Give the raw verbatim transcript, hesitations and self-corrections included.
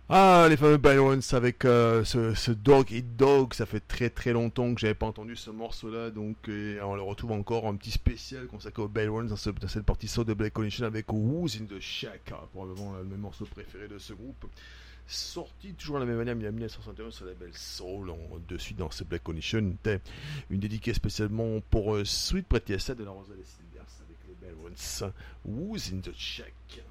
Ah, les fameux Byrons avec euh, ce, ce Dog Eat Dog, ça fait très très longtemps que j'avais pas entendu ce morceau-là, donc euh, on le retrouve encore un petit spécial consacré aux Byrons dans, ce, dans cette partie saut de Black Condition avec Who's in the Shack, hein, probablement le même morceau préféré de ce groupe. Sorti toujours la même année, en dix-neuf cent soixante et un sur la label Soul, en, de suite dans ce Black Condition, une dédicace spécialement pour euh, Sweet Pretty Sad de la Rosa des Silvers avec les Byrons. Who's in the Shack.